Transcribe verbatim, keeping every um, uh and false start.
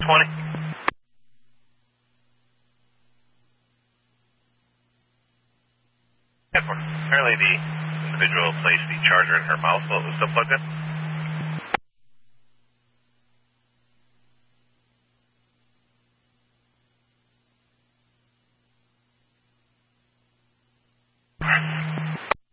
twenty. Apparently the individual placed the charger in her mouth while it was still plugged in.